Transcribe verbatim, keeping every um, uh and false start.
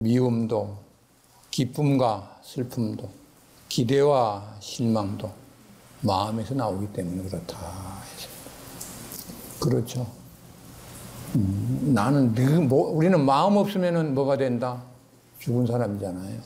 미움도, 기쁨과 슬픔도, 기대와 실망도 마음에서 나오기 때문에 그렇다. 그렇죠. 음, 나는 늘, 뭐, 우리는 마음 없으면 뭐가 된다? 죽은 사람이잖아요.